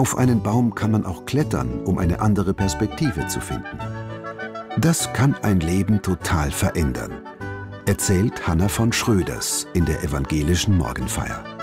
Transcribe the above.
Auf einen Baum kann man auch klettern, um eine andere Perspektive zu finden. Das kann ein Leben total verändern, erzählt Hanna von Schröders in der evangelischen Morgenfeier.